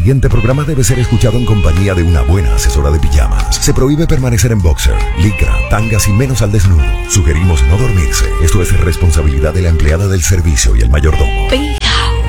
siguiente programa debe ser escuchado en compañía de una buena asesora de pijamas. Se prohíbe permanecer en boxer, licra, tangas y menos al desnudo. Sugerimos no dormirse. Esto es responsabilidad de la empleada del servicio y el mayordomo.